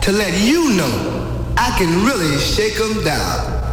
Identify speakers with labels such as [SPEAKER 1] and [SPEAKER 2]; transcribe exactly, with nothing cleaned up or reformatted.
[SPEAKER 1] to let you know I can really shake 'em down.